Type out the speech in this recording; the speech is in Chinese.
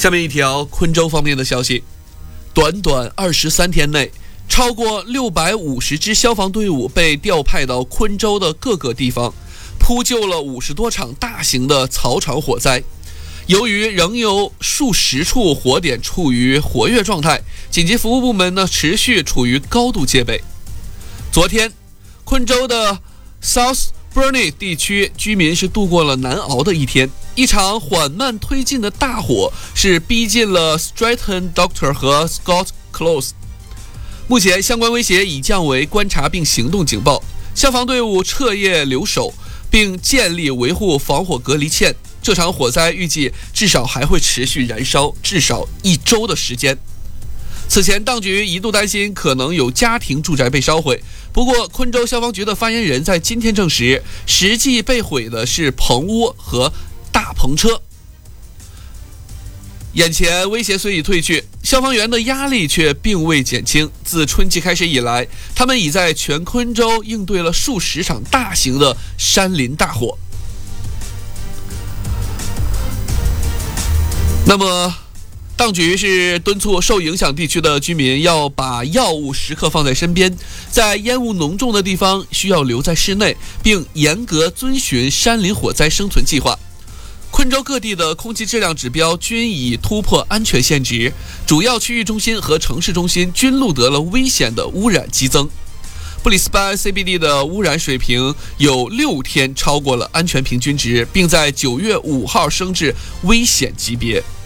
下面一条昆州方面的消息，短短23天内，超过650支消防队伍被调派到昆州的各个地方，扑救了50多场大型的草场火灾。由于仍有数十处火点处于活跃状态，紧急服务部门呢持续处于高度戒备。昨天，昆州的 South Burney 地区居民是度过了难熬的一天。一场缓慢推进的大火是逼近了 Stratton Doctor 和 Scott Close。目前相关威胁已降为观察并行动警报，消防队伍彻夜留守，并建立维护防火隔离线。这场火灾预计至少还会持续燃烧至少1周的时间。此前，当局一度担心可能有家庭住宅被烧毁，不过昆州消防局的发言人在今天证实，实际被毁的是棚屋和大篷车。眼前威胁虽已退去，消防员的压力却并未减轻。自春季开始以来，他们已在全昆州应对了数十场大型的山林大火。那么当局是敦促受影响地区的居民要把药物时刻放在身边，在烟雾浓重的地方需要留在室内，并严格遵循山林火灾生存计划。昆州各地的空气质量指标均已突破安全限值，主要区域中心和城市中心均录得了危险的污染激增。布里斯班 CBD 的污染水平有6天超过了安全平均值，并在9月5号升至危险级别。